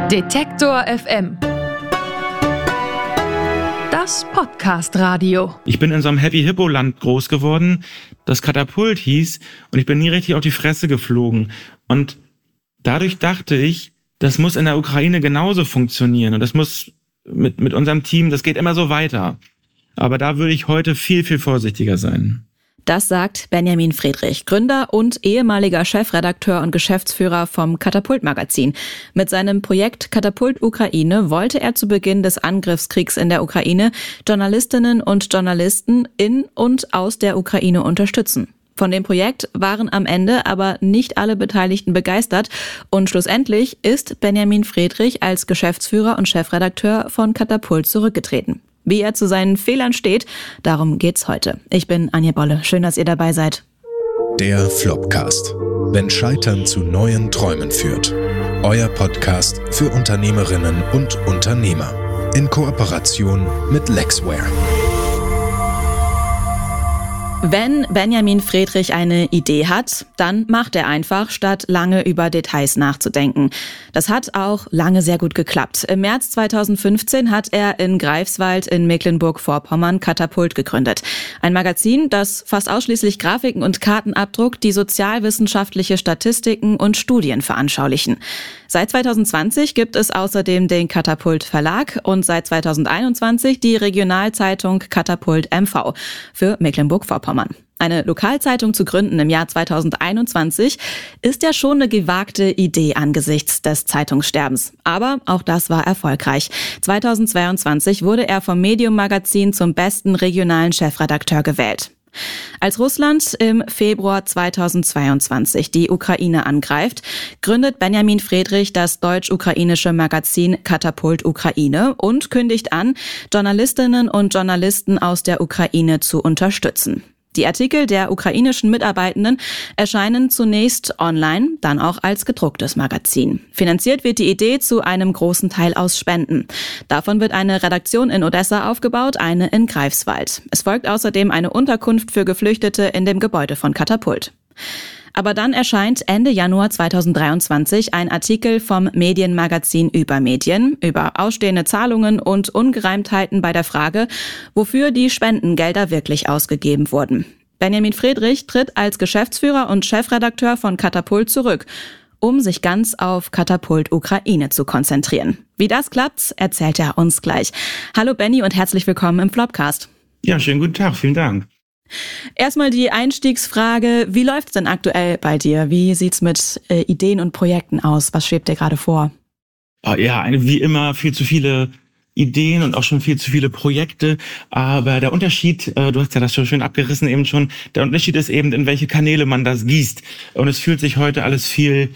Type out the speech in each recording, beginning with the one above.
Detektor FM. Das Podcast-Radio. Ich bin in so einem Happy-Hippo-Land groß geworden, das Katapult hieß, und ich bin nie richtig auf die Fresse geflogen. Und dadurch dachte ich, das muss in der Ukraine genauso funktionieren. Und das muss mit unserem Team, das geht immer so weiter. Aber da würde ich heute viel, viel vorsichtiger sein. Das sagt Benjamin Friedrich, Gründer und ehemaliger Chefredakteur und Geschäftsführer vom Katapult-Magazin. Mit seinem Projekt Katapult Ukraine wollte er zu Beginn des Angriffskriegs in der Ukraine Journalistinnen und Journalisten in und aus der Ukraine unterstützen. Von dem Projekt waren am Ende aber nicht alle Beteiligten begeistert und schlussendlich ist Benjamin Friedrich als Geschäftsführer und Chefredakteur von Katapult zurückgetreten. Wie er zu seinen Fehlern steht, darum geht's heute. Ich bin Anja Bolle. Schön, dass ihr dabei seid. Der Flopcast. Wenn Scheitern zu neuen Träumen führt. Euer Podcast für Unternehmerinnen und Unternehmer. In Kooperation mit Lexware. Wenn Benjamin Friedrich eine Idee hat, dann macht er einfach, statt lange über Details nachzudenken. Das hat auch lange sehr gut geklappt. Im März 2015 hat er in Greifswald in Mecklenburg-Vorpommern Katapult gegründet. Ein Magazin, das fast ausschließlich Grafiken und Karten abdruckt, die sozialwissenschaftliche Statistiken und Studien veranschaulichen. Seit 2020 gibt es außerdem den Katapult Verlag und seit 2021 die Regionalzeitung Katapult MV für Mecklenburg-Vorpommern. Eine Lokalzeitung zu gründen im Jahr 2021 ist ja schon eine gewagte Idee angesichts des Zeitungssterbens. Aber auch das war erfolgreich. 2022 wurde er vom Medium Magazin zum besten regionalen Chefredakteur gewählt. Als Russland im Februar 2022 die Ukraine angreift, gründet Benjamin Friedrich das deutsch-ukrainische Magazin Katapult Ukraine und kündigt an, Journalistinnen und Journalisten aus der Ukraine zu unterstützen. Die Artikel der ukrainischen Mitarbeitenden erscheinen zunächst online, dann auch als gedrucktes Magazin. Finanziert wird die Idee zu einem großen Teil aus Spenden. Davon wird eine Redaktion in Odessa aufgebaut, eine in Greifswald. Es folgt außerdem eine Unterkunft für Geflüchtete in dem Gebäude von Katapult. Aber dann erscheint Ende Januar 2023 ein Artikel vom Medienmagazin Übermedien über ausstehende Zahlungen und Ungereimtheiten bei der Frage, wofür die Spendengelder wirklich ausgegeben wurden. Benjamin Friedrich tritt als Geschäftsführer und Chefredakteur von Katapult zurück, um sich ganz auf Katapult Ukraine zu konzentrieren. Wie das klappt, erzählt er uns gleich. Hallo Benny und herzlich willkommen im Flopcast. Ja, schönen guten Tag, vielen Dank. Erstmal die Einstiegsfrage, wie läuft's denn aktuell bei dir? Wie sieht's mit Ideen und Projekten aus? Was schwebt dir gerade vor? Ja, wie immer viel zu viele Ideen und auch schon viel zu viele Projekte. Aber der Unterschied, du hast ja das schon schön abgerissen eben schon, der Unterschied ist eben, in welche Kanäle man das gießt. Und es fühlt sich heute alles viel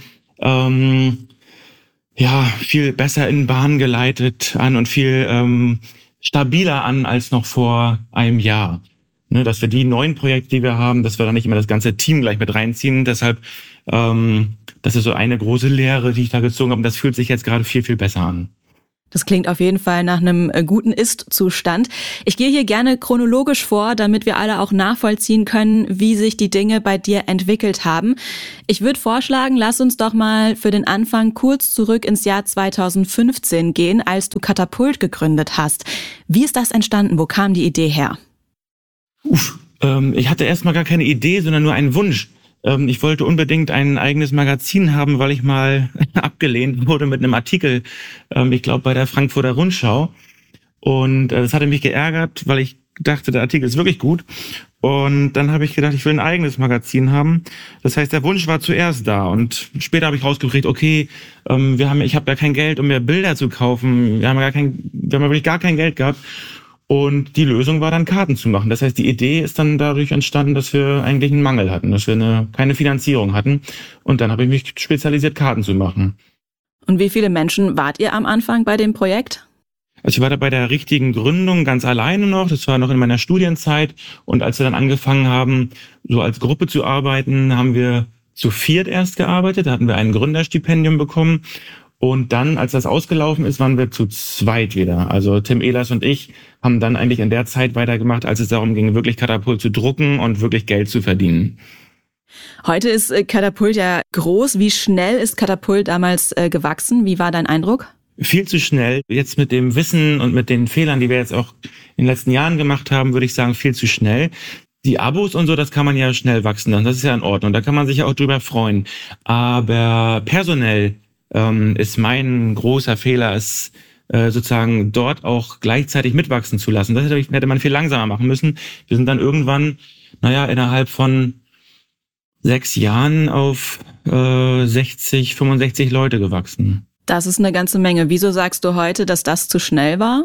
besser in Bahn geleitet an und viel stabiler an als noch vor einem Jahr. Ne, dass wir die neuen Projekte, die wir haben, dass wir da nicht immer das ganze Team gleich mit reinziehen. Deshalb, das ist so eine große Lehre, die ich da gezogen habe. Und das fühlt sich jetzt gerade viel, viel besser an. Das klingt auf jeden Fall nach einem guten Ist-Zustand. Ich gehe hier gerne chronologisch vor, damit wir alle auch nachvollziehen können, wie sich die Dinge bei dir entwickelt haben. Ich würde vorschlagen, lass uns doch mal für den Anfang kurz zurück ins Jahr 2015 gehen, als du Katapult gegründet hast. Wie ist das entstanden? Wo kam die Idee her? Ich hatte erstmal gar keine Idee, sondern nur einen Wunsch. Ich wollte unbedingt ein eigenes Magazin haben, weil ich mal abgelehnt wurde mit einem Artikel, ich glaube bei der Frankfurter Rundschau. Und das hatte mich geärgert, weil ich dachte, der Artikel ist wirklich gut. Und dann habe ich gedacht, ich will ein eigenes Magazin haben. Das heißt, der Wunsch war zuerst da. Und später habe ich rausgekriegt, okay, ich habe ja kein Geld, um mir Bilder zu kaufen. Wir haben wirklich gar kein Geld gehabt. Und die Lösung war dann, Karten zu machen. Das heißt, die Idee ist dann dadurch entstanden, dass wir eigentlich einen Mangel hatten, dass wir keine Finanzierung hatten. Und dann habe ich mich spezialisiert, Karten zu machen. Und wie viele Menschen wart ihr am Anfang bei dem Projekt? Also ich war da bei der richtigen Gründung ganz alleine noch. Das war noch in meiner Studienzeit. Und als wir dann angefangen haben, so als Gruppe zu arbeiten, haben wir zu viert erst gearbeitet. Da hatten wir ein Gründerstipendium bekommen. Und dann, als das ausgelaufen ist, waren wir zu zweit wieder. Also Tim Ehlers und ich haben dann eigentlich in der Zeit weitergemacht, als es darum ging, wirklich Katapult zu drucken und wirklich Geld zu verdienen. Heute ist Katapult ja groß. Wie schnell ist Katapult damals gewachsen? Wie war dein Eindruck? viel zu schnell. Jetzt mit dem Wissen und mit den Fehlern, die wir jetzt auch in den letzten Jahren gemacht haben, würde ich sagen, viel zu schnell. Die Abos und so, das kann man ja schnell wachsen lassen. Das ist ja in Ordnung. Da kann man sich ja auch drüber freuen. Aber personell ist mein großer Fehler, es sozusagen dort auch gleichzeitig mitwachsen zu lassen. Das hätte man viel langsamer machen müssen. Wir sind dann irgendwann, innerhalb von 6 Jahren auf 60, 65 Leute gewachsen. Das ist eine ganze Menge. Wieso sagst du heute, dass das zu schnell war?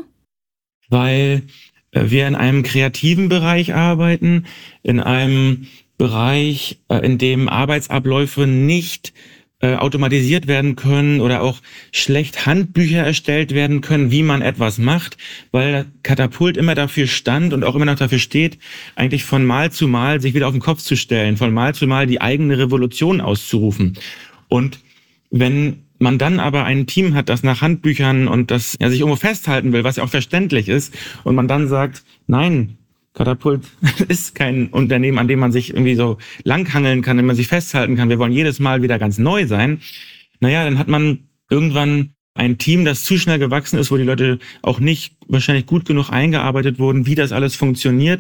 Weil wir in einem kreativen Bereich arbeiten, in einem Bereich, in dem Arbeitsabläufe nicht automatisiert werden können oder auch schlecht Handbücher erstellt werden können, wie man etwas macht, weil Katapult immer dafür stand und auch immer noch dafür steht, eigentlich von Mal zu Mal sich wieder auf den Kopf zu stellen, von Mal zu Mal die eigene Revolution auszurufen. Und wenn man dann aber ein Team hat, das nach Handbüchern und das sich irgendwo festhalten will, was ja auch verständlich ist, und man dann sagt, nein, Katapult ist kein Unternehmen, an dem man sich irgendwie so langhangeln kann, an dem man sich festhalten kann. Wir wollen jedes Mal wieder ganz neu sein. Dann hat man irgendwann ein Team, das zu schnell gewachsen ist, wo die Leute auch nicht wahrscheinlich gut genug eingearbeitet wurden, wie das alles funktioniert.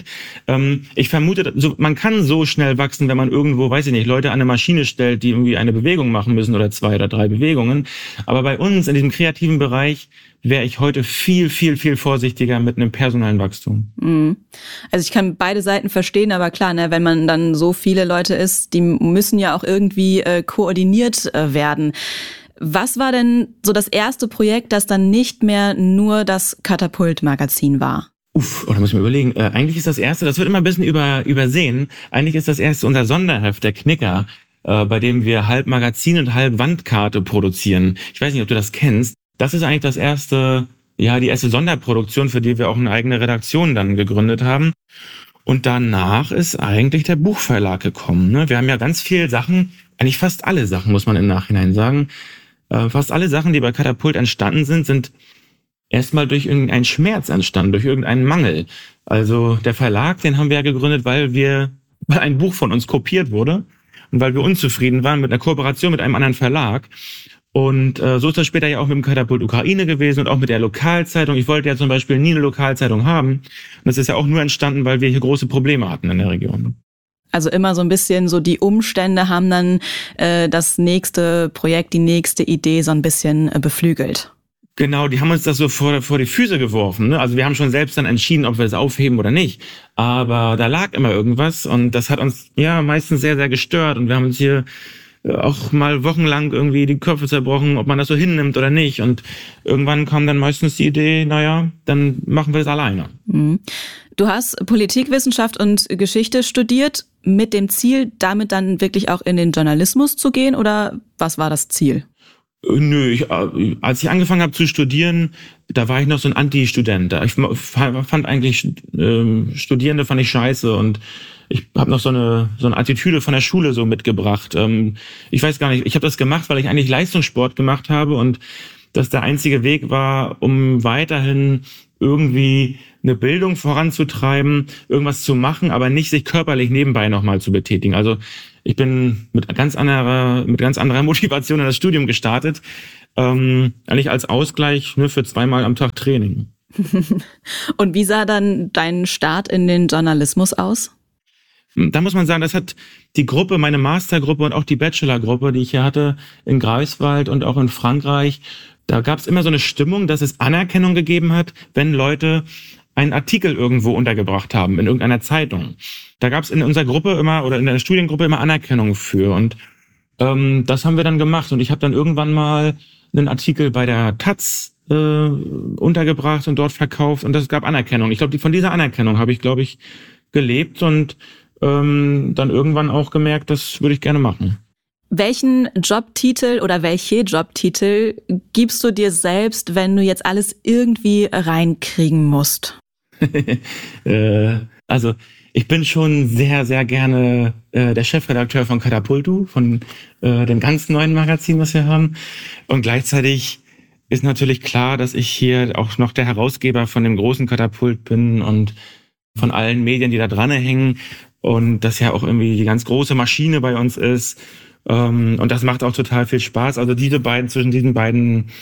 Ich vermute, man kann so schnell wachsen, wenn man irgendwo, Leute an eine Maschine stellt, die irgendwie eine Bewegung machen müssen oder 2 oder 3 Bewegungen. Aber bei uns in diesem kreativen Bereich wäre ich heute viel, viel, viel vorsichtiger mit einem personellen Wachstum. Also ich kann beide Seiten verstehen, aber klar, wenn man dann so viele Leute ist, die müssen ja auch irgendwie koordiniert werden. Was war denn so das erste Projekt, das dann nicht mehr nur das Katapult-Magazin war? Da muss ich mir überlegen. Eigentlich ist das erste, das wird immer ein bisschen übersehen, eigentlich ist das erste unser Sonderheft, der Knicker, bei dem wir halb Magazin und halb Wandkarte produzieren. Ich weiß nicht, ob du das kennst. Das ist eigentlich das erste, die erste Sonderproduktion, für die wir auch eine eigene Redaktion dann gegründet haben. Und danach ist eigentlich der Buchverlag gekommen. Ne? Wir haben ja ganz viele Sachen, eigentlich fast alle Sachen, muss man im Nachhinein sagen. Fast alle Sachen, die bei Katapult entstanden sind erstmal durch irgendeinen Schmerz entstanden, durch irgendeinen Mangel. Also der Verlag, den haben wir ja gegründet, weil ein Buch von uns kopiert wurde und weil wir unzufrieden waren mit einer Kooperation mit einem anderen Verlag. Und so ist das später ja auch mit dem Katapult Ukraine gewesen und auch mit der Lokalzeitung. Ich wollte ja zum Beispiel nie eine Lokalzeitung haben. Und das ist ja auch nur entstanden, weil wir hier große Probleme hatten in der Region. Also immer so ein bisschen so die Umstände haben dann das nächste Projekt, die nächste Idee so ein bisschen beflügelt. Genau, die haben uns das so vor die Füße geworfen. Ne? Also wir haben schon selbst dann entschieden, ob wir es aufheben oder nicht. Aber da lag immer irgendwas und das hat uns meistens sehr, sehr gestört. Und wir haben uns hier auch mal wochenlang irgendwie die Köpfe zerbrochen, ob man das so hinnimmt oder nicht. Und irgendwann kam dann meistens die Idee, dann machen wir das alleine. Du hast Politikwissenschaft und Geschichte studiert, mit dem Ziel, damit dann wirklich auch in den Journalismus zu gehen, oder was war das Ziel? Nö, als ich angefangen habe zu studieren, da war ich noch so ein Anti-Student. Ich fand eigentlich, Studierende fand ich scheiße und ich habe noch so eine Attitüde von der Schule so mitgebracht. Ich weiß gar nicht, ich habe das gemacht, weil ich eigentlich Leistungssport gemacht habe und das der einzige Weg war, um weiterhin irgendwie eine Bildung voranzutreiben, irgendwas zu machen, aber nicht sich körperlich nebenbei nochmal zu betätigen. Also ich bin mit ganz anderer Motivation in das Studium gestartet, eigentlich als Ausgleich für 2-mal am Tag Training. Und wie sah dann dein Start in den Journalismus aus? Da muss man sagen, das hat die Gruppe, meine Mastergruppe und auch die Bachelorgruppe, die ich hier hatte in Greifswald und auch in Frankreich, da gab es immer so eine Stimmung, dass es Anerkennung gegeben hat, wenn Leute einen Artikel irgendwo untergebracht haben, in irgendeiner Zeitung. Da gab es in unserer Gruppe immer, oder in der Studiengruppe immer Anerkennung für. Und das haben wir dann gemacht. Und ich habe dann irgendwann mal einen Artikel bei der Taz untergebracht und dort verkauft. Und das gab Anerkennung. Ich glaube, von dieser Anerkennung habe ich, gelebt und dann irgendwann auch gemerkt, das würde ich gerne machen. Welchen Jobtitel oder welche Jobtitel gibst du dir selbst, wenn du jetzt alles irgendwie reinkriegen musst? Also ich bin schon sehr, sehr gerne der Chefredakteur von Katapultu, von dem ganz neuen Magazin, was wir haben. Und gleichzeitig ist natürlich klar, dass ich hier auch noch der Herausgeber von dem großen Katapult bin und von allen Medien, die da dran hängen. Und das ja auch irgendwie die ganz große Maschine bei uns ist. Und das macht auch total viel Spaß. Also zwischen diesen beiden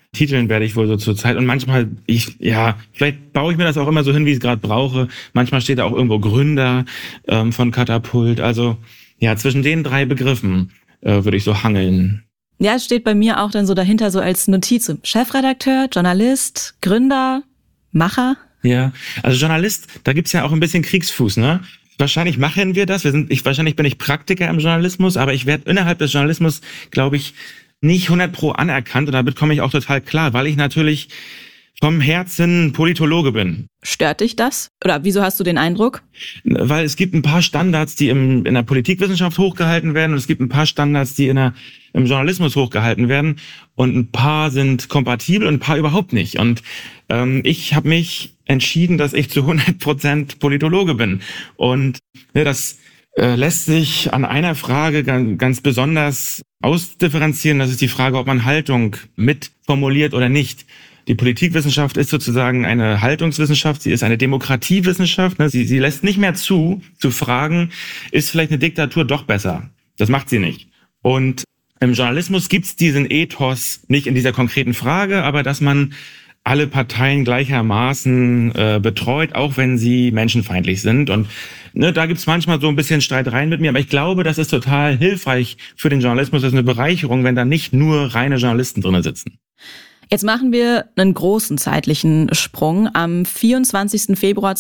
Titeln werde ich wohl so zur Zeit. Und manchmal, vielleicht baue ich mir das auch immer so hin, wie ich es gerade brauche. Manchmal steht da auch irgendwo Gründer von Katapult. Also ja, zwischen den 3 Begriffen würde ich so hangeln. Ja, es steht bei mir auch dann so dahinter so als Notiz. Chefredakteur, Journalist, Gründer, Macher. Ja, also Journalist, da gibt's ja auch ein bisschen Kriegsfuß, ne? Wahrscheinlich machen wir das. Wahrscheinlich bin ich Praktiker im Journalismus, aber ich werde innerhalb des Journalismus, glaube ich, nicht 100% anerkannt. Und damit komme ich auch total klar, weil ich natürlich vom Herzen Politologe bin. Stört dich das? Oder wieso hast du den Eindruck? Weil es gibt ein paar Standards, die in der Politikwissenschaft hochgehalten werden, und es gibt ein paar Standards, die im Journalismus hochgehalten werden. Und ein paar sind kompatibel und ein paar überhaupt nicht. Und ich habe mich entschieden, dass ich zu 100% Politologe bin. Und das lässt sich an einer Frage ganz besonders ausdifferenzieren. Das ist die Frage, ob man Haltung mitformuliert oder nicht. Die Politikwissenschaft ist sozusagen eine Haltungswissenschaft, sie ist eine Demokratiewissenschaft. Sie lässt nicht mehr zu fragen, ist vielleicht eine Diktatur doch besser? Das macht sie nicht. Und im Journalismus gibt's diesen Ethos nicht in dieser konkreten Frage, aber dass man alle Parteien gleichermaßen betreut, auch wenn sie menschenfeindlich sind. Und da gibt's manchmal so ein bisschen Streitereien mit mir, aber ich glaube, das ist total hilfreich für den Journalismus. Das ist eine Bereicherung, wenn da nicht nur reine Journalisten drin sitzen. Jetzt machen wir einen großen zeitlichen Sprung. Am 24. Februar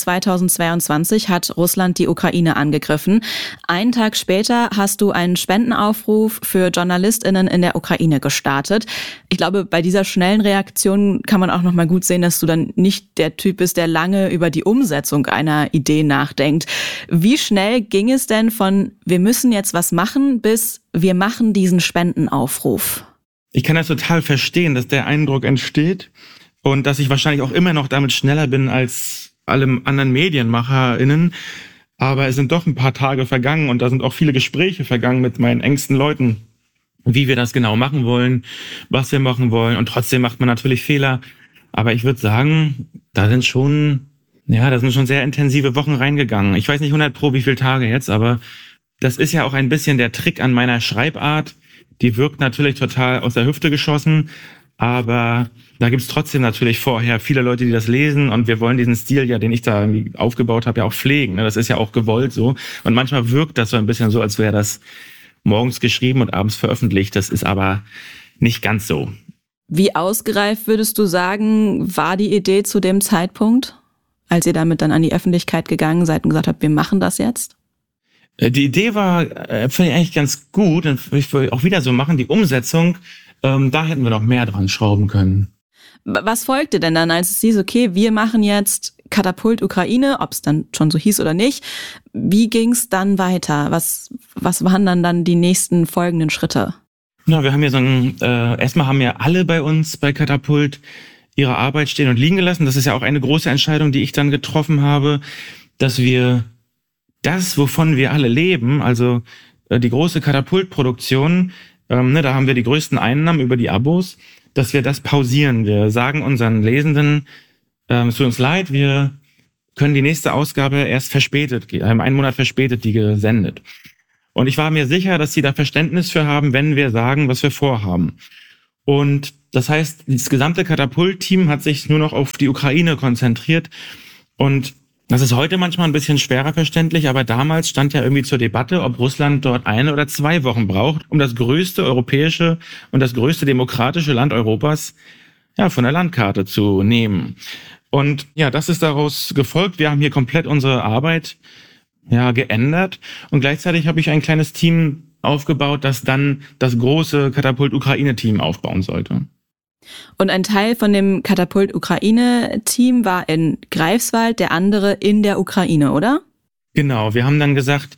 2022 hat Russland die Ukraine angegriffen. Einen Tag später hast du einen Spendenaufruf für JournalistInnen in der Ukraine gestartet. Ich glaube, bei dieser schnellen Reaktion kann man auch noch mal gut sehen, dass du dann nicht der Typ bist, der lange über die Umsetzung einer Idee nachdenkt. Wie schnell ging es denn von wir müssen jetzt was machen bis wir machen diesen Spendenaufruf? Ich kann das total verstehen, dass der Eindruck entsteht und dass ich wahrscheinlich auch immer noch damit schneller bin als alle anderen MedienmacherInnen. Aber es sind doch ein paar Tage vergangen und da sind auch viele Gespräche vergangen mit meinen engsten Leuten, wie wir das genau machen wollen, was wir machen wollen. Und trotzdem macht man natürlich Fehler. Aber ich würde sagen, da sind schon sehr intensive Wochen reingegangen. Ich weiß nicht 100% wie viele Tage jetzt, aber das ist ja auch ein bisschen der Trick an meiner Schreibart. Die wirkt natürlich total aus der Hüfte geschossen, aber da gibt's trotzdem natürlich vorher viele Leute, die das lesen, und wir wollen diesen Stil ja, den ich da irgendwie aufgebaut habe, ja auch pflegen. Das ist ja auch gewollt so, und manchmal wirkt das so ein bisschen so, als wäre das morgens geschrieben und abends veröffentlicht. Das ist aber nicht ganz so. Wie ausgereift würdest du sagen, war die Idee zu dem Zeitpunkt, als ihr damit dann an die Öffentlichkeit gegangen seid und gesagt habt, wir machen das jetzt? Die Idee war, finde ich eigentlich ganz gut, und ich will auch wieder so machen, die Umsetzung, da hätten wir noch mehr dran schrauben können. Was folgte denn dann, als es hieß, okay, wir machen jetzt Katapult Ukraine, ob es dann schon so hieß oder nicht? Wie ging es dann weiter? Was waren dann die nächsten folgenden Schritte? Na, wir haben ja erstmal haben ja alle bei uns bei Katapult ihre Arbeit stehen und liegen gelassen. Das ist ja auch eine große Entscheidung, die ich dann getroffen habe, dass wir das, wovon wir alle leben, also die große Katapultproduktion, da haben wir die größten Einnahmen über die Abos, dass wir das pausieren. Wir sagen unseren Lesenden, es tut uns leid, wir können die nächste Ausgabe erst verspätet, einen Monat verspätet die gesendet. Und ich war mir sicher, dass sie da Verständnis für haben, wenn wir sagen, was wir vorhaben. Und das heißt, das gesamte Katapult-Team hat sich nur noch auf die Ukraine konzentriert, und das ist heute manchmal ein bisschen schwerer verständlich, aber damals stand ja irgendwie zur Debatte, ob Russland dort 1 oder 2 Wochen braucht, um das größte europäische und das größte demokratische Land Europas von der Landkarte zu nehmen. Und ja, das ist daraus gefolgt. Wir haben hier komplett unsere Arbeit geändert, und gleichzeitig habe ich ein kleines Team aufgebaut, das dann das große Katapult-Ukraine-Team aufbauen sollte. Und ein Teil von dem Katapult-Ukraine-Team war in Greifswald, der andere in der Ukraine, oder? Genau, wir haben dann gesagt,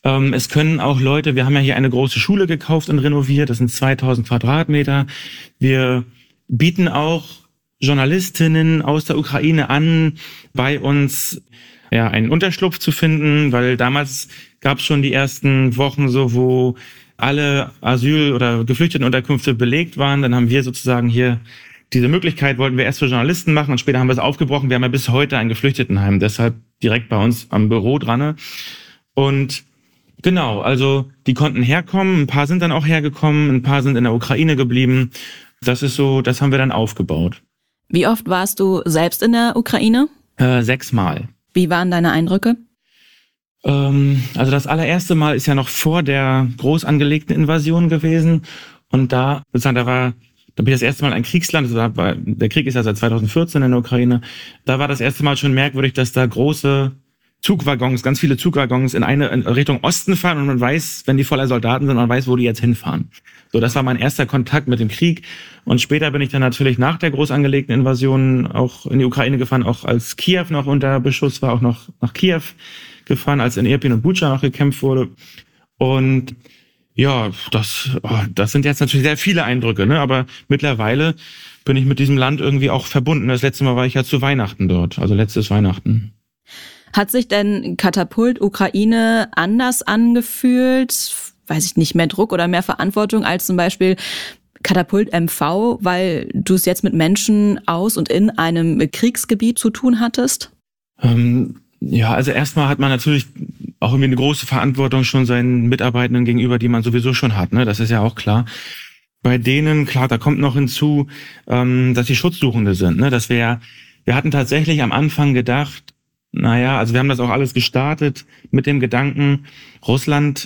es können auch Leute, wir haben ja hier eine große Schule gekauft und renoviert, das sind 2000 Quadratmeter. Wir bieten auch Journalistinnen aus der Ukraine an, bei uns einen Unterschlupf zu finden, weil damals gab es schon die ersten Wochen so, wo alle Asyl- oder Geflüchtetenunterkünfte belegt waren. Dann haben wir sozusagen hier diese Möglichkeit, wollten wir erst für Journalisten machen, und später haben wir es aufgebrochen. Wir haben ja bis heute ein Geflüchtetenheim, deshalb direkt bei uns am Büro dran. Und genau, also die konnten herkommen, ein paar sind dann auch hergekommen, ein paar sind in der Ukraine geblieben. Das ist so, das haben wir dann aufgebaut. Wie oft warst du selbst in der Ukraine? 6 Mal. Wie waren deine Eindrücke? Also das allererste Mal ist ja noch vor der groß angelegten Invasion gewesen. Und da bin ich das erste Mal ein Kriegsland. Also der Krieg ist ja seit 2014 in der Ukraine. Da war das erste Mal schon merkwürdig, dass da große Zugwaggons, ganz viele Zugwaggons in Richtung Osten fahren und man weiß, wenn die voller Soldaten sind, man weiß, wo die jetzt hinfahren. So, das war mein erster Kontakt mit dem Krieg. Und später bin ich dann natürlich nach der groß angelegten Invasion auch in die Ukraine gefahren, auch als Kiew noch unter Beschuss war, auch noch nach Kiew gefahren, als in Irpin und Bucha noch gekämpft wurde. Und ja, das sind jetzt natürlich sehr viele Eindrücke, ne? Aber mittlerweile bin ich mit diesem Land irgendwie auch verbunden. Das letzte Mal war ich ja zu Weihnachten dort, also letztes Weihnachten. Hat sich denn Katapult Ukraine anders angefühlt? Weiß ich nicht, mehr Druck oder mehr Verantwortung als zum Beispiel Katapult MV, weil du es jetzt mit Menschen aus und in einem Kriegsgebiet zu tun hattest? Ja, also erstmal hat man natürlich auch irgendwie eine große Verantwortung schon seinen Mitarbeitenden gegenüber, die man sowieso schon hat, ne? Das ist ja auch klar. Bei denen, klar, da kommt noch hinzu, dass sie Schutzsuchende sind, ne? Wir hatten tatsächlich am Anfang gedacht, also wir haben das auch alles gestartet mit dem Gedanken, Russland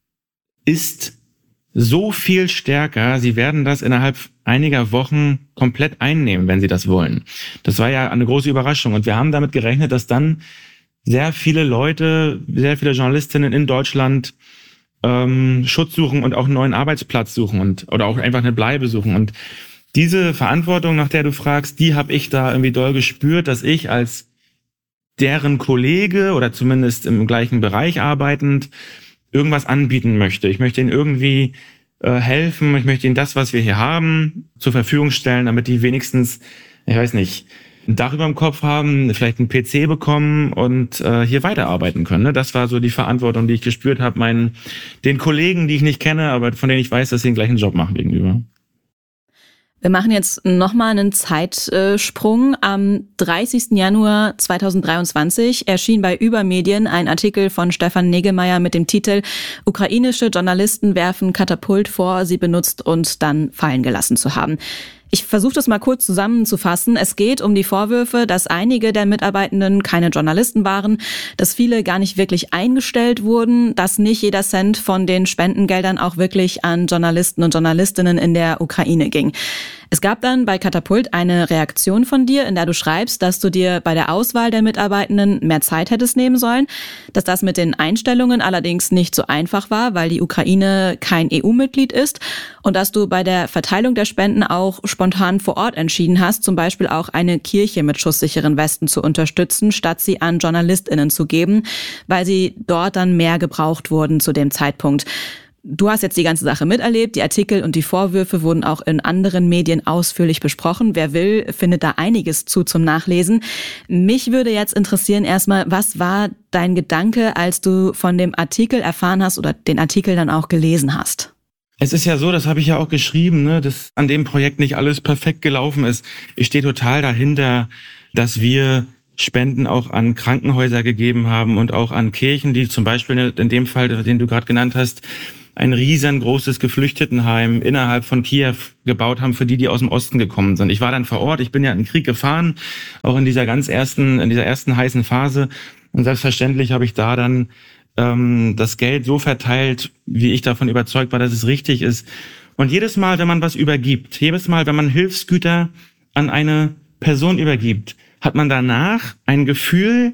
ist so viel stärker, sie werden das innerhalb einiger Wochen komplett einnehmen, wenn sie das wollen. Das war ja eine große Überraschung und wir haben damit gerechnet, dass dann sehr viele Leute, sehr viele Journalistinnen in Deutschland Schutz suchen und auch einen neuen Arbeitsplatz suchen oder auch einfach eine Bleibe suchen. Und diese Verantwortung, nach der du fragst, die habe ich da irgendwie doll gespürt, dass ich als deren Kollege oder zumindest im gleichen Bereich arbeitend irgendwas anbieten möchte. Ich möchte ihnen irgendwie helfen, ich möchte ihnen das, was wir hier haben, zur Verfügung stellen, damit die wenigstens, ich weiß nicht, ein Dach über dem Kopf haben, vielleicht einen PC bekommen und hier weiterarbeiten können. Ne? Das war so die Verantwortung, die ich gespürt habe, den Kollegen, die ich nicht kenne, aber von denen ich weiß, dass sie den gleichen Job machen gegenüber. Wir machen jetzt nochmal einen Zeitsprung. Am 30. Januar 2023 erschien bei Übermedien ein Artikel von Stefan Negemeyer mit dem Titel „Ukrainische Journalisten werfen Katapult vor, sie benutzt und dann fallen gelassen zu haben“. Ich versuche das mal kurz zusammenzufassen. Es geht um die Vorwürfe, dass einige der Mitarbeitenden keine Journalisten waren, dass viele gar nicht wirklich eingestellt wurden, dass nicht jeder Cent von den Spendengeldern auch wirklich an Journalisten und Journalistinnen in der Ukraine ging. Es gab dann bei Katapult eine Reaktion von dir, in der du schreibst, dass du dir bei der Auswahl der Mitarbeitenden mehr Zeit hättest nehmen sollen, dass das mit den Einstellungen allerdings nicht so einfach war, weil die Ukraine kein EU-Mitglied ist und dass du bei der Verteilung der Spenden auch spontan vor Ort entschieden hast, zum Beispiel auch eine Kirche mit schusssicheren Westen zu unterstützen, statt sie an JournalistInnen zu geben, weil sie dort dann mehr gebraucht wurden zu dem Zeitpunkt. Du hast jetzt die ganze Sache miterlebt, die Artikel und die Vorwürfe wurden auch in anderen Medien ausführlich besprochen. Wer will, findet da einiges zum Nachlesen. Mich würde jetzt interessieren erstmal, was war dein Gedanke, als du von dem Artikel erfahren hast oder den Artikel dann auch gelesen hast? Es ist ja so, das habe ich ja auch geschrieben, ne, dass an dem Projekt nicht alles perfekt gelaufen ist. Ich stehe total dahinter, dass wir Spenden auch an Krankenhäuser gegeben haben und auch an Kirchen, die zum Beispiel in dem Fall, den du gerade genannt hast, ein riesengroßes Geflüchtetenheim innerhalb von Kiew gebaut haben für die aus dem Osten gekommen sind. Ich war dann vor Ort, ich bin ja in den Krieg gefahren, auch in dieser ersten heißen Phase. Und selbstverständlich habe ich da dann das Geld so verteilt, wie ich davon überzeugt war, dass es richtig ist. Und jedes Mal, wenn man was übergibt, jedes Mal, wenn man Hilfsgüter an eine Person übergibt, hat man danach ein Gefühl,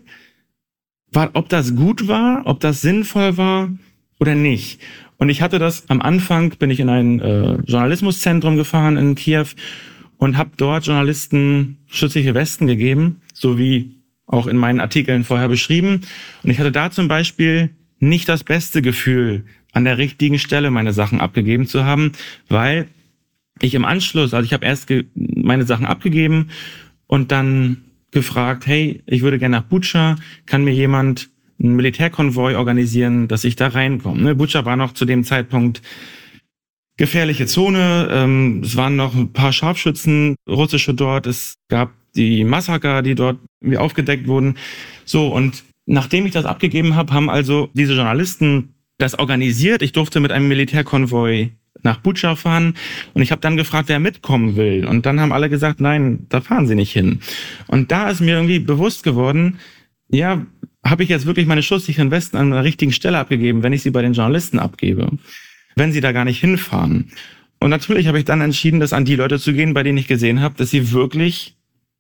ob das gut war, ob das sinnvoll war oder nicht. Und ich hatte das am Anfang, bin ich in ein Journalismuszentrum gefahren in Kiew und habe dort Journalisten schützliche Westen gegeben, so wie auch in meinen Artikeln vorher beschrieben. Und ich hatte da zum Beispiel nicht das beste Gefühl, an der richtigen Stelle meine Sachen abgegeben zu haben, weil ich im Anschluss, also ich habe erst meine Sachen abgegeben und dann gefragt, hey, ich würde gerne nach Bucha, kann mir jemand einen Militärkonvoi organisieren, dass ich da reinkomme. Ne? Bucha war noch zu dem Zeitpunkt gefährliche Zone, es waren noch ein paar Scharfschützen, russische dort, es gab die Massaker, die dort irgendwie aufgedeckt wurden. So, und nachdem ich das abgegeben habe, haben also diese Journalisten das organisiert. Ich durfte mit einem Militärkonvoi nach Butscha fahren. Und ich habe dann gefragt, wer mitkommen will. Und dann haben alle gesagt, nein, da fahren sie nicht hin. Und da ist mir irgendwie bewusst geworden, ja, habe ich jetzt wirklich meine schusssicheren Westen an der richtigen Stelle abgegeben, wenn ich sie bei den Journalisten abgebe, wenn sie da gar nicht hinfahren. Und natürlich habe ich dann entschieden, das an die Leute zu gehen, bei denen ich gesehen habe, dass sie wirklich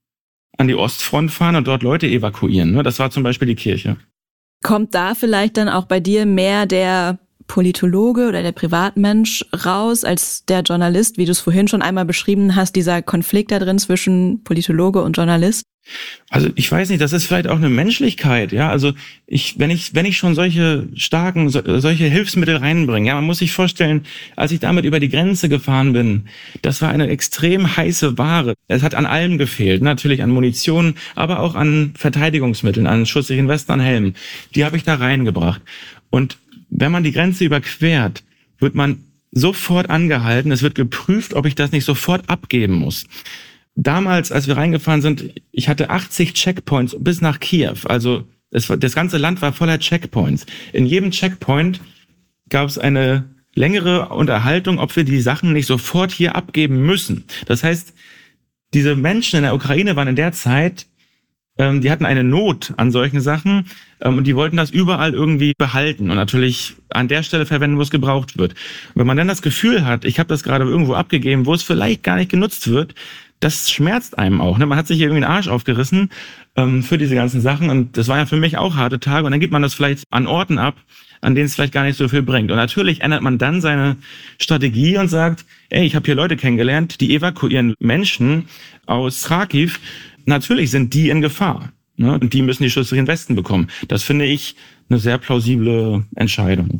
an die Ostfront fahren und dort Leute evakuieren. Das war zum Beispiel die Kirche. Kommt da vielleicht dann auch bei dir mehr der Politologe oder der Privatmensch raus als der Journalist, wie du es vorhin schon einmal beschrieben hast, dieser Konflikt da drin zwischen Politologe und Journalist? Also ich weiß nicht, das ist vielleicht auch eine Menschlichkeit, ja. Also wenn ich schon solche Hilfsmittel reinbringe, ja, man muss sich vorstellen, als ich damit über die Grenze gefahren bin, das war eine extrem heiße Ware. Es hat an allem gefehlt, natürlich an Munition, aber auch an Verteidigungsmitteln, an schusssicheren Westen, an Helmen. Die habe ich da reingebracht. Und wenn man die Grenze überquert, wird man sofort angehalten. Es wird geprüft, ob ich das nicht sofort abgeben muss. Damals, als wir reingefahren sind, ich hatte 80 Checkpoints bis nach Kiew. Also das ganze Land war voller Checkpoints. In jedem Checkpoint gab es eine längere Unterhaltung, ob wir die Sachen nicht sofort hier abgeben müssen. Das heißt, diese Menschen in der Ukraine waren in der Zeit, die hatten eine Not an solchen Sachen und die wollten das überall irgendwie behalten und natürlich an der Stelle verwenden, wo es gebraucht wird. Und wenn man dann das Gefühl hat, ich habe das gerade irgendwo abgegeben, wo es vielleicht gar nicht genutzt wird, das schmerzt einem auch. Ne? Man hat sich irgendwie den Arsch aufgerissen für diese ganzen Sachen und das waren ja für mich auch harte Tage und dann gibt man das vielleicht an Orten ab, an denen es vielleicht gar nicht so viel bringt. Und natürlich ändert man dann seine Strategie und sagt, ey, ich habe hier Leute kennengelernt, die evakuieren Menschen aus Kharkiv. Natürlich sind die in Gefahr, ne? Und die müssen die schusssicheren Westen bekommen. Das finde ich eine sehr plausible Entscheidung.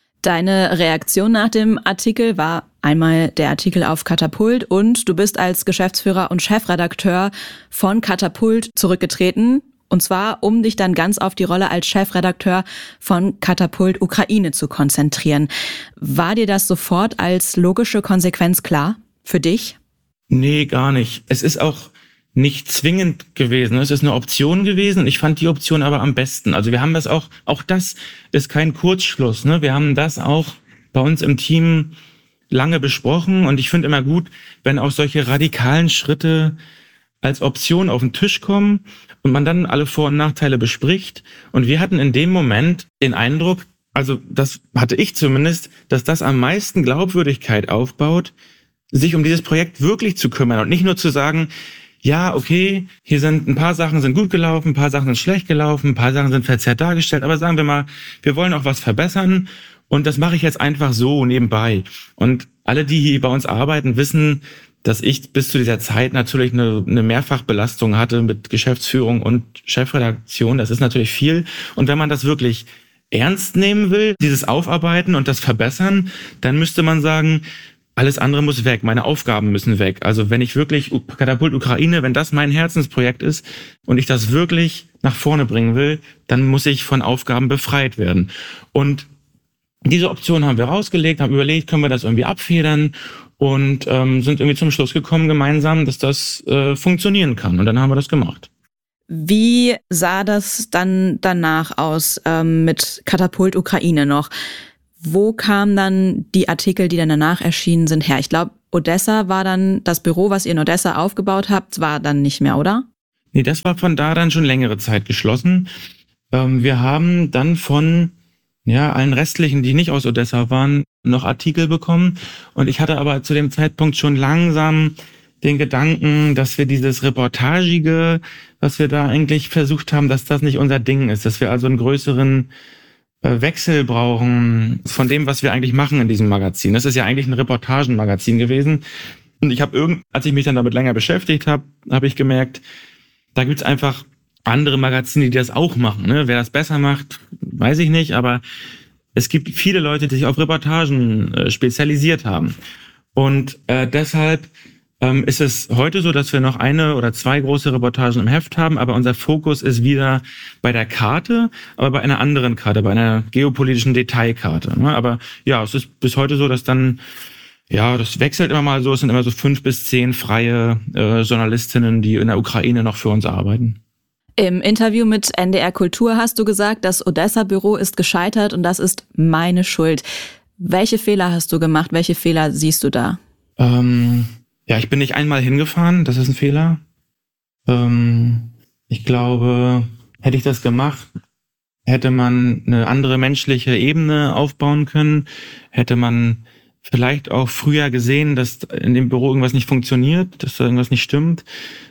Deine Reaktion nach dem Artikel war einmal der Artikel auf Katapult und du bist als Geschäftsführer und Chefredakteur von Katapult zurückgetreten. Und zwar, um dich dann ganz auf die Rolle als Chefredakteur von Katapult Ukraine zu konzentrieren. War dir das sofort als logische Konsequenz klar für dich? Nee, gar nicht. Es ist auch nicht zwingend gewesen. Es ist eine Option gewesen und ich fand die Option aber am besten. Also wir haben das auch das ist kein Kurzschluss, ne? Wir haben das auch bei uns im Team lange besprochen und ich finde immer gut, wenn auch solche radikalen Schritte als Option auf den Tisch kommen und man dann alle Vor- und Nachteile bespricht. Und wir hatten in dem Moment den Eindruck, also das hatte ich zumindest, dass das am meisten Glaubwürdigkeit aufbaut, sich um dieses Projekt wirklich zu kümmern und nicht nur zu sagen, ja, okay, hier sind ein paar Sachen sind gut gelaufen, ein paar Sachen sind schlecht gelaufen, ein paar Sachen sind verzerrt dargestellt, aber sagen wir mal, wir wollen auch was verbessern und das mache ich jetzt einfach so nebenbei. Und alle, die hier bei uns arbeiten, wissen, dass ich bis zu dieser Zeit natürlich eine Mehrfachbelastung hatte mit Geschäftsführung und Chefredaktion. Das ist natürlich viel. Und wenn man das wirklich ernst nehmen will, dieses Aufarbeiten und das Verbessern, dann müsste man sagen, alles andere muss weg, meine Aufgaben müssen weg. Also wenn ich wirklich Katapult Ukraine, wenn das mein Herzensprojekt ist und ich das wirklich nach vorne bringen will, dann muss ich von Aufgaben befreit werden. Und diese Option haben wir rausgelegt, haben überlegt, können wir das irgendwie abfedern und sind irgendwie zum Schluss gekommen gemeinsam, dass das funktionieren kann. Und dann haben wir das gemacht. Wie sah das dann danach aus mit Katapult Ukraine noch? Wo kamen dann die Artikel, die dann danach erschienen sind, her? Ich glaube, Odessa war dann das Büro, was ihr in Odessa aufgebaut habt, war dann nicht mehr, oder? Nee, das war von da dann schon längere Zeit geschlossen. Wir haben dann von allen restlichen, die nicht aus Odessa waren, noch Artikel bekommen. Und ich hatte aber zu dem Zeitpunkt schon langsam den Gedanken, dass wir dieses Reportagige, was wir da eigentlich versucht haben, dass das nicht unser Ding ist, dass wir also einen größeren Wechsel brauchen von dem, was wir eigentlich machen in diesem Magazin. Das ist ja eigentlich ein Reportagenmagazin gewesen. Und ich habe als ich mich dann damit länger beschäftigt habe, habe ich gemerkt, da gibt's einfach andere Magazine, die das auch machen. Ne? Wer das besser macht, weiß ich nicht, aber es gibt viele Leute, die sich auf Reportagen spezialisiert haben. Und deshalb ist es heute so, dass wir noch 1 oder 2 große Reportagen im Heft haben, aber unser Fokus ist wieder bei der Karte, aber bei einer anderen Karte, bei einer geopolitischen Detailkarte. Aber ja, es ist bis heute so, dass dann, das wechselt immer mal so, es sind immer so 5 bis 10 freie Journalistinnen, die in der Ukraine noch für uns arbeiten. Im Interview mit NDR Kultur hast du gesagt, das Odessa-Büro ist gescheitert und das ist meine Schuld. Welche Fehler hast du gemacht? Welche Fehler siehst du da? Ich bin nicht einmal hingefahren, das ist ein Fehler. Ich glaube, hätte ich das gemacht, hätte man eine andere menschliche Ebene aufbauen können, hätte man vielleicht auch früher gesehen, dass in dem Büro irgendwas nicht funktioniert, dass da irgendwas nicht stimmt.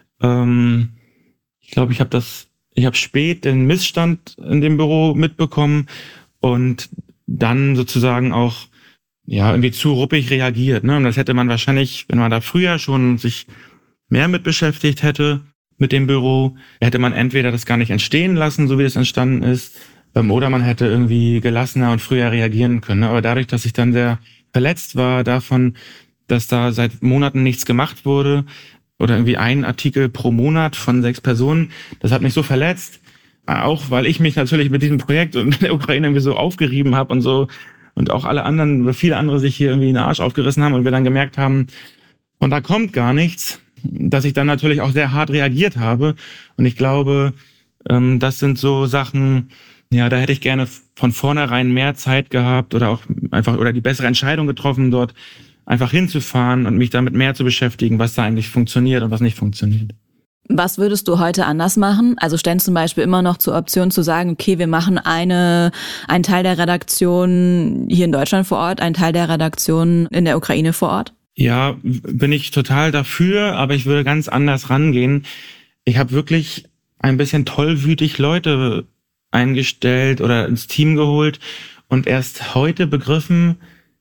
Ich glaube, ich habe spät den Missstand in dem Büro mitbekommen und dann sozusagen auch irgendwie zu ruppig reagiert. Ne? Und das hätte man wahrscheinlich, wenn man da früher schon sich mehr mit beschäftigt hätte, mit dem Büro, hätte man entweder das gar nicht entstehen lassen, so wie es entstanden ist, oder man hätte irgendwie gelassener und früher reagieren können. Aber dadurch, dass ich dann sehr verletzt war davon, dass da seit Monaten nichts gemacht wurde oder irgendwie ein Artikel pro Monat von 6 Personen, das hat mich so verletzt, auch weil ich mich natürlich mit diesem Projekt und der Ukraine irgendwie so aufgerieben habe und so und auch viele andere sich hier irgendwie in den Arsch aufgerissen haben und wir dann gemerkt haben, und da kommt gar nichts, dass ich dann natürlich auch sehr hart reagiert habe. Und ich glaube, das sind so Sachen, da hätte ich gerne von vornherein mehr Zeit gehabt oder die bessere Entscheidung getroffen, dort einfach hinzufahren und mich damit mehr zu beschäftigen, was da eigentlich funktioniert und was nicht funktioniert. Was würdest du heute anders machen? Also stellen zum Beispiel immer noch zur Option zu sagen, okay, wir machen einen Teil der Redaktion hier in Deutschland vor Ort, einen Teil der Redaktion in der Ukraine vor Ort? Ja, bin ich total dafür, aber ich würde ganz anders rangehen. Ich habe wirklich ein bisschen tollwütig Leute eingestellt oder ins Team geholt und erst heute begriffen,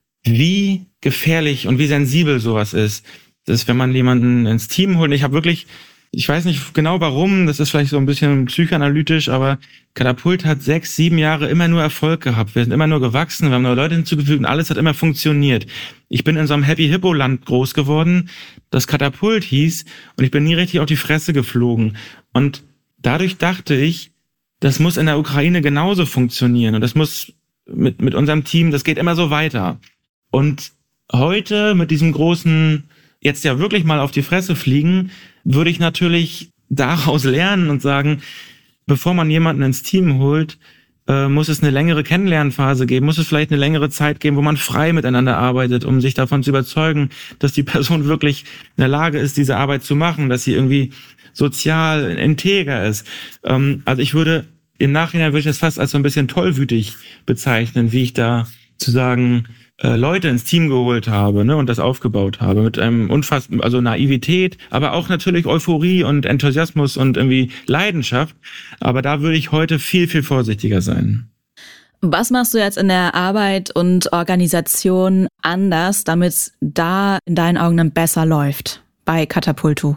wie gefährlich und wie sensibel sowas ist. Das ist, wenn man jemanden ins Team holt. Ich weiß nicht genau warum, das ist vielleicht so ein bisschen psychoanalytisch, aber Katapult hat 6, 7 Jahre immer nur Erfolg gehabt. Wir sind immer nur gewachsen, wir haben neue Leute hinzugefügt und alles hat immer funktioniert. Ich bin in so einem Happy-Hippo-Land groß geworden, das Katapult hieß, und ich bin nie richtig auf die Fresse geflogen. Und dadurch dachte ich, das muss in der Ukraine genauso funktionieren und das muss mit unserem Team, das geht immer so weiter. Und heute mit diesem großen, jetzt ja wirklich mal auf die Fresse fliegen, würde ich natürlich daraus lernen und sagen, bevor man jemanden ins Team holt, muss es eine längere Kennenlernphase geben, muss es vielleicht eine längere Zeit geben, wo man frei miteinander arbeitet, um sich davon zu überzeugen, dass die Person wirklich in der Lage ist, diese Arbeit zu machen, dass sie irgendwie sozial integer ist. Also im Nachhinein würde ich das fast als so ein bisschen tollwütig bezeichnen, wie ich da zu sagen Leute ins Team geholt habe, ne, und das aufgebaut habe mit einem also Naivität, aber auch natürlich Euphorie und Enthusiasmus und irgendwie Leidenschaft. Aber da würde ich heute viel, viel vorsichtiger sein. Was machst du jetzt in der Arbeit und Organisation anders, damit es da in deinen Augen dann besser läuft bei Katapult-2?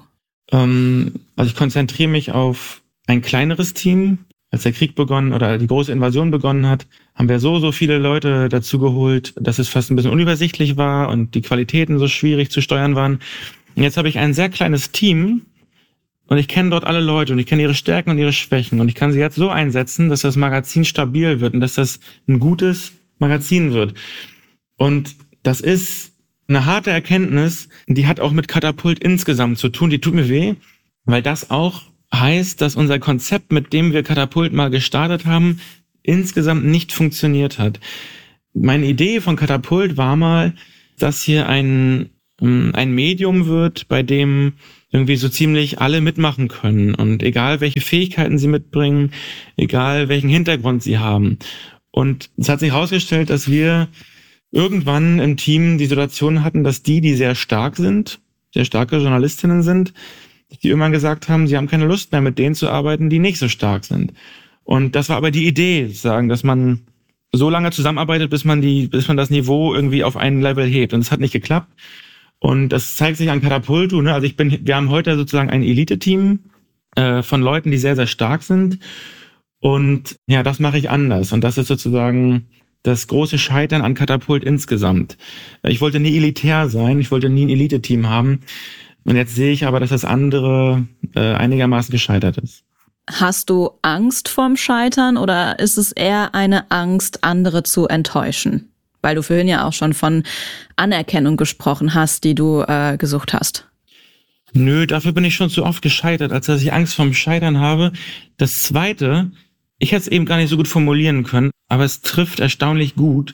Also ich konzentriere mich auf ein kleineres Team. Als der Krieg begonnen oder die große Invasion begonnen hat, haben wir so viele Leute dazu geholt, dass es fast ein bisschen unübersichtlich war und die Qualitäten so schwierig zu steuern waren. Und jetzt habe ich ein sehr kleines Team und ich kenne dort alle Leute und ich kenne ihre Stärken und ihre Schwächen und ich kann sie jetzt so einsetzen, dass das Magazin stabil wird und dass das ein gutes Magazin wird. Und das ist eine harte Erkenntnis, die hat auch mit Katapult insgesamt zu tun, die tut mir weh, weil das auch heißt, dass unser Konzept, mit dem wir Katapult mal gestartet haben, insgesamt nicht funktioniert hat. Meine Idee von Katapult war mal, dass hier ein Medium wird, bei dem irgendwie so ziemlich alle mitmachen können und egal welche Fähigkeiten sie mitbringen, egal welchen Hintergrund sie haben. Und es hat sich herausgestellt, dass wir irgendwann im Team die Situation hatten, dass die sehr stark sind, sehr starke Journalistinnen sind, die irgendwann gesagt haben, sie haben keine Lust mehr, mit denen zu arbeiten, die nicht so stark sind. Und das war aber die Idee, sagen, dass man so lange zusammenarbeitet, bis man das Niveau irgendwie auf ein Level hebt. Und es hat nicht geklappt. Und das zeigt sich an Katapult-2, ne? Also wir haben heute sozusagen ein Elite-Team von Leuten, die sehr, sehr stark sind. Und ja, das mache ich anders. Und das ist sozusagen das große Scheitern an Katapult insgesamt. Ich wollte nie elitär sein, ich wollte nie ein Elite-Team haben. Und jetzt sehe ich aber, dass das andere einigermaßen gescheitert ist. Hast du Angst vorm Scheitern oder ist es eher eine Angst, andere zu enttäuschen? Weil du vorhin ja auch schon von Anerkennung gesprochen hast, die du gesucht hast. Nö, dafür bin ich schon zu oft gescheitert, als dass ich Angst vorm Scheitern habe. Das Zweite, ich hätte es eben gar nicht so gut formulieren können, aber es trifft erstaunlich gut.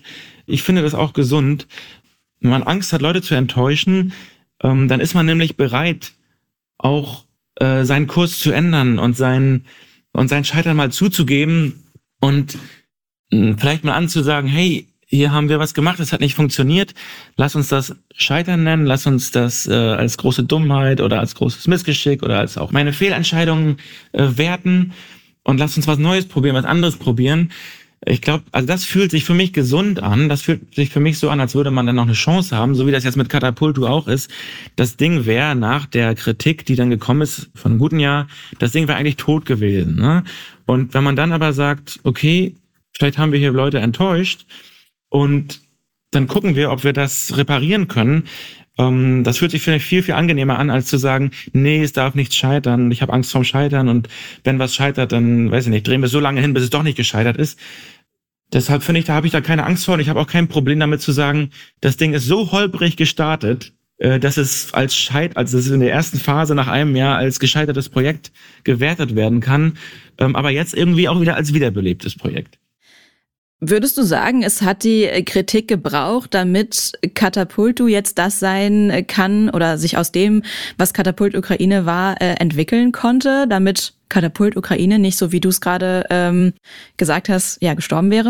Ich finde das auch gesund. Wenn man Angst hat, Leute zu enttäuschen, dann ist man nämlich bereit, auch seinen Kurs zu ändern und sein Scheitern mal zuzugeben und vielleicht mal anzusagen, hey, hier haben wir was gemacht, das hat nicht funktioniert, lass uns das Scheitern nennen, lass uns das als große Dummheit oder als großes Missgeschick oder als auch meine Fehlentscheidungen werten und lass uns was Neues probieren, was anderes probieren. Ich glaube, also das fühlt sich für mich gesund an. Das fühlt sich für mich so an, als würde man dann noch eine Chance haben, so wie das jetzt mit Katapultu auch ist. Das Ding wäre nach der Kritik, die dann gekommen ist von einem guten Jahr, das Ding wäre eigentlich tot gewesen. Ne? Und wenn man dann aber sagt, okay, vielleicht haben wir hier Leute enttäuscht und dann gucken wir, ob wir das reparieren können. Das fühlt sich vielleicht viel, viel angenehmer an, als zu sagen, nee, es darf nichts scheitern, ich habe Angst vorm Scheitern und wenn was scheitert, dann, weiß ich nicht, drehen wir so lange hin, bis es doch nicht gescheitert ist. Deshalb finde ich, da habe ich da keine Angst vor und ich habe auch kein Problem damit zu sagen, das Ding ist so holprig gestartet, dass es also dass es in der ersten Phase nach einem Jahr als gescheitertes Projekt gewertet werden kann, aber jetzt irgendwie auch wieder als wiederbelebtes Projekt. Würdest du sagen, es hat die Kritik gebraucht, damit Katapultu jetzt das sein kann oder sich aus dem, was Katapult Ukraine war, entwickeln konnte, damit Katapult Ukraine nicht, so wie du es gerade gesagt hast, ja, gestorben wäre?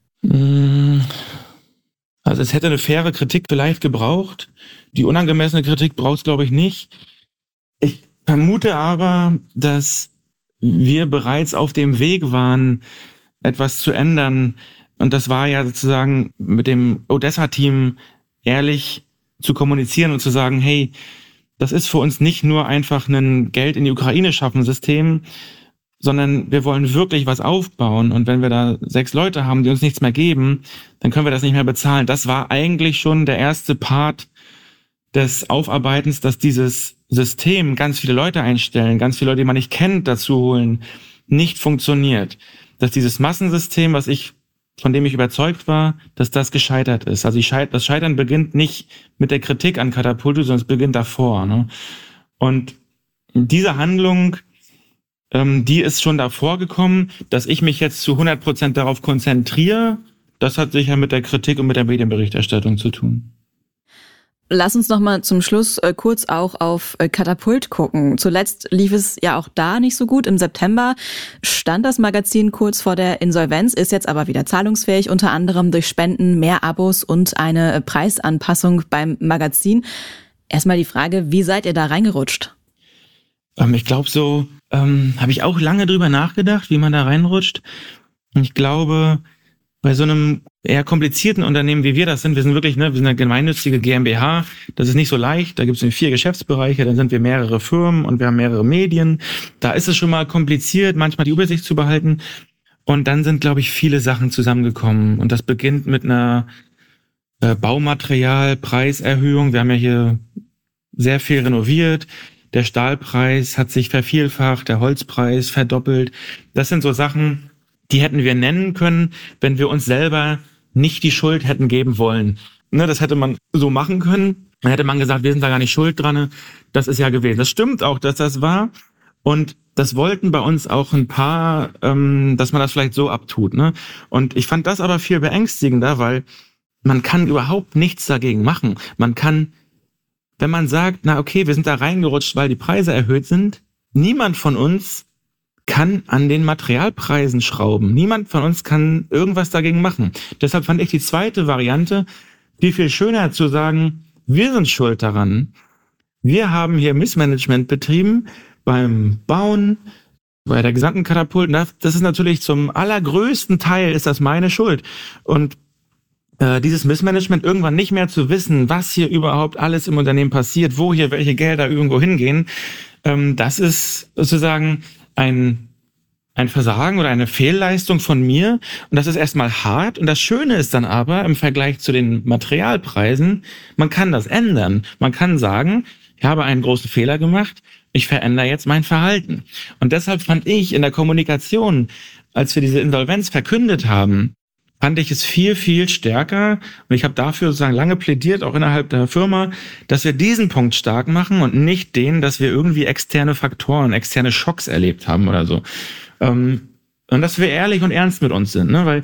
Also es hätte eine faire Kritik vielleicht gebraucht. Die unangemessene Kritik braucht es, glaube ich, nicht. Ich vermute aber, dass wir bereits auf dem Weg waren, etwas zu ändern. Und das war ja sozusagen mit dem Odessa-Team ehrlich zu kommunizieren und zu sagen, hey, das ist für uns nicht nur einfach ein Geld in die Ukraine schaffen System, sondern wir wollen wirklich was aufbauen. Und wenn wir da 6 Leute haben, die uns nichts mehr geben, dann können wir das nicht mehr bezahlen. Das war eigentlich schon der erste Part des Aufarbeitens, dass dieses System ganz viele Leute einstellen, ganz viele Leute, die man nicht kennt, dazu holen, nicht funktioniert. Dass dieses Massensystem, von dem ich überzeugt war, dass das gescheitert ist. Also das Scheitern beginnt nicht mit der Kritik an Katapultu, sondern es beginnt davor. Ne? Und diese Handlung, die ist schon davor gekommen, dass ich mich jetzt zu 100% darauf konzentriere. Das hat sicher mit der Kritik und mit der Medienberichterstattung zu tun. Lass uns noch mal zum Schluss kurz auch auf Katapult gucken. Zuletzt lief es ja auch da nicht so gut. Im September stand das Magazin kurz vor der Insolvenz, ist jetzt aber wieder zahlungsfähig, unter anderem durch Spenden, mehr Abos und eine Preisanpassung beim Magazin. Erstmal die Frage, wie seid ihr da reingerutscht? Ich glaube, habe ich auch lange drüber nachgedacht, wie man da reinrutscht. Und ich glaube, bei so einem eher komplizierten Unternehmen, wie wir das sind, wir sind wirklich, wir sind eine gemeinnützige GmbH, das ist nicht so leicht, da gibt es 4 Geschäftsbereiche, dann sind wir mehrere Firmen und wir haben mehrere Medien. Da ist es schon mal kompliziert, manchmal die Übersicht zu behalten. Und dann sind, glaube ich, viele Sachen zusammengekommen. Und das beginnt mit einer Baumaterialpreiserhöhung. Wir haben ja hier sehr viel renoviert. Der Stahlpreis hat sich vervielfacht, der Holzpreis verdoppelt. Das sind so Sachen, die hätten wir nennen können, wenn wir uns selber nicht die Schuld hätten geben wollen. Das hätte man so machen können. Dann hätte man gesagt, wir sind da gar nicht schuld dran. Das ist ja gewesen. Das stimmt auch, dass das war. Und das wollten bei uns auch ein paar, dass man das vielleicht so abtut. Und ich fand das aber viel beängstigender, weil man kann überhaupt nichts dagegen machen. Man kann, wenn man sagt, na okay, wir sind da reingerutscht, weil die Preise erhöht sind, niemand von uns kann an den Materialpreisen schrauben. Niemand von uns kann irgendwas dagegen machen. Deshalb fand ich die zweite Variante viel schöner zu sagen, wir sind schuld daran. Wir haben hier Missmanagement betrieben beim Bauen, bei der gesamten Katapult. Das ist natürlich zum allergrößten Teil ist das meine Schuld. Und dieses Missmanagement, irgendwann nicht mehr zu wissen, was hier überhaupt alles im Unternehmen passiert, wo hier welche Gelder irgendwo hingehen, das ist sozusagen ein Versagen oder eine Fehlleistung von mir. Und das ist erstmal hart. Und das Schöne ist dann aber im Vergleich zu den Materialpreisen, man kann das ändern. Man kann sagen, ich habe einen großen Fehler gemacht, ich verändere jetzt mein Verhalten. Und deshalb fand ich in der Kommunikation, als wir diese Insolvenz verkündet haben, fand ich es viel, viel stärker. Und ich habe dafür sozusagen lange plädiert, auch innerhalb der Firma, dass wir diesen Punkt stark machen und nicht den, dass wir irgendwie externe Faktoren, externe Schocks erlebt haben oder so. Und dass wir ehrlich und ernst mit uns sind, weil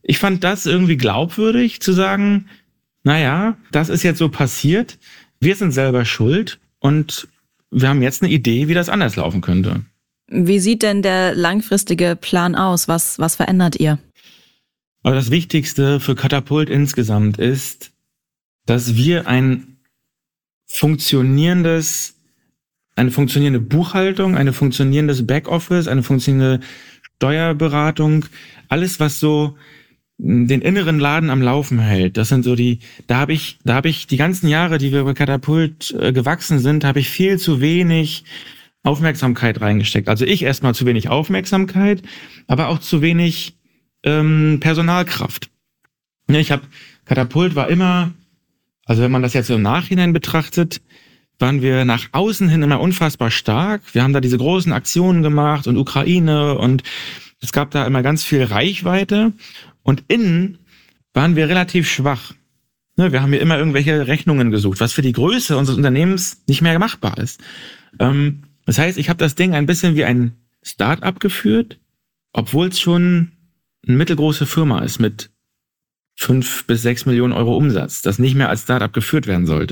Ich fand das irgendwie glaubwürdig zu sagen, naja, das ist jetzt so passiert, wir sind selber schuld und wir haben jetzt eine Idee, wie das anders laufen könnte. Wie sieht denn der langfristige Plan aus? Was verändert ihr? Aber das Wichtigste für Katapult insgesamt ist, dass wir eine funktionierende Buchhaltung, ein funktionierendes Backoffice, eine funktionierende Steuerberatung, alles, was so den inneren Laden am Laufen hält. Das sind so da habe ich die ganzen Jahre, die wir bei Katapult gewachsen sind, habe ich viel zu wenig Aufmerksamkeit reingesteckt. Also ich erstmal zu wenig Aufmerksamkeit, aber auch zu wenig Personalkraft. Katapult war immer, also wenn man das jetzt so im Nachhinein betrachtet, waren wir nach außen hin immer unfassbar stark. Wir haben da diese großen Aktionen gemacht und Ukraine und es gab da immer ganz viel Reichweite und innen waren wir relativ schwach. Wir haben hier immer irgendwelche Rechnungen gesucht, was für die Größe unseres Unternehmens nicht mehr machbar ist. Das heißt, ich habe das Ding ein bisschen wie ein Start-up geführt, obwohl es schon eine mittelgroße Firma ist mit 5 bis 6 Millionen Euro Umsatz, das nicht mehr als Start-up geführt werden sollte.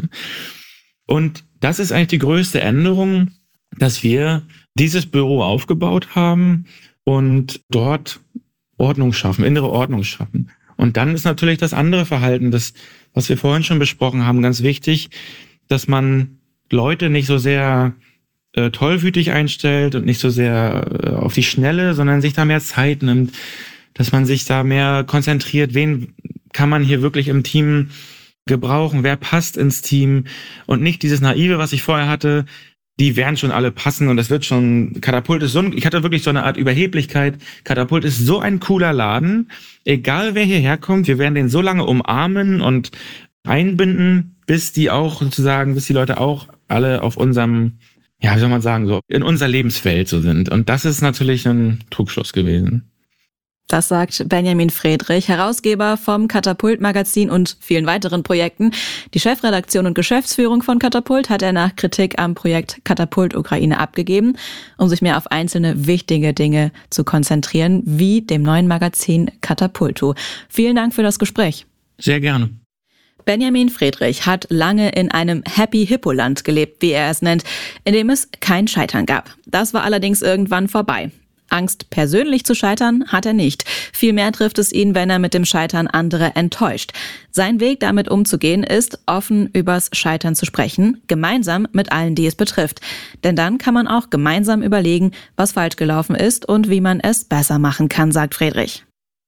Und das ist eigentlich die größte Änderung, dass wir dieses Büro aufgebaut haben und dort Ordnung schaffen, innere Ordnung schaffen. Und dann ist natürlich das andere Verhalten, das, was wir vorhin schon besprochen haben, ganz wichtig, dass man Leute nicht so sehr tollwütig einstellt und nicht so sehr auf die Schnelle, sondern sich da mehr Zeit nimmt, dass man sich da mehr konzentriert, wen kann man hier wirklich im Team gebrauchen, wer passt ins Team und nicht dieses Naive, was ich vorher hatte, die werden schon alle passen und das wird schon, Katapult ist ich hatte wirklich so eine Art Überheblichkeit, Katapult ist so ein cooler Laden, egal wer hierher kommt, wir werden den so lange umarmen und einbinden, bis die Leute auch alle auf unserem, ja, wie soll man sagen, so in unser Lebensfeld so sind. Und das ist natürlich ein Trugschluss gewesen. Das sagt Benjamin Friedrich, Herausgeber vom Katapult-Magazin und vielen weiteren Projekten. Die Chefredaktion und Geschäftsführung von Katapult hat er nach Kritik am Projekt Katapult Ukraine abgegeben, um sich mehr auf einzelne wichtige Dinge zu konzentrieren, wie dem neuen Magazin Katapultu. Vielen Dank für das Gespräch. Sehr gerne. Benjamin Friedrich hat lange in einem Happy-Hippo-Land gelebt, wie er es nennt, in dem es kein Scheitern gab. Das war allerdings irgendwann vorbei. Angst, persönlich zu scheitern, hat er nicht. Vielmehr trifft es ihn, wenn er mit dem Scheitern andere enttäuscht. Sein Weg, damit umzugehen, ist, offen übers Scheitern zu sprechen, gemeinsam mit allen, die es betrifft. Denn dann kann man auch gemeinsam überlegen, was falsch gelaufen ist und wie man es besser machen kann, sagt Friedrich.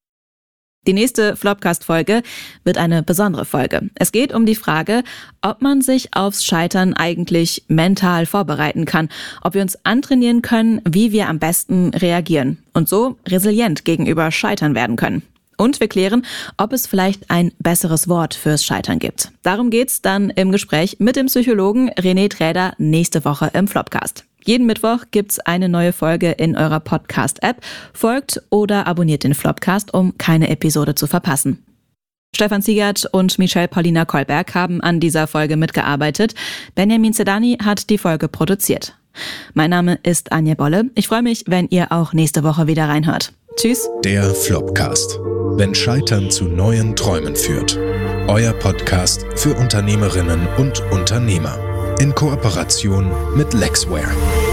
Die nächste Flopcast-Folge wird eine besondere Folge. Es geht um die Frage, ob man sich aufs Scheitern eigentlich mental vorbereiten kann, ob wir uns antrainieren können, wie wir am besten reagieren und so resilient gegenüber Scheitern werden können. Und wir klären, ob es vielleicht ein besseres Wort fürs Scheitern gibt. Darum geht's dann im Gespräch mit dem Psychologen René Träder nächste Woche im Flopcast. Jeden Mittwoch gibt's eine neue Folge in eurer Podcast-App. Folgt oder abonniert den Flopcast, um keine Episode zu verpassen. Stefan Ziegert und Michelle Paulina Kolberg haben an dieser Folge mitgearbeitet. Benjamin Zedani hat die Folge produziert. Mein Name ist Anja Bolle. Ich freue mich, wenn ihr auch nächste Woche wieder reinhört. Tschüss. Der Flopcast. Wenn Scheitern zu neuen Träumen führt. Euer Podcast für Unternehmerinnen und Unternehmer. In Kooperation mit Lexware.